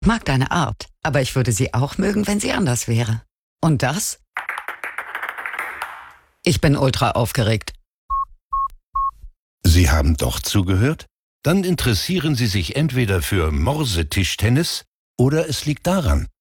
Mag deine Art, aber ich würde sie auch mögen, wenn sie anders wäre. Und das? Ich bin ultra aufgeregt. Sie haben doch zugehört? Dann interessieren Sie sich entweder für Morse-Tischtennis oder es liegt daran,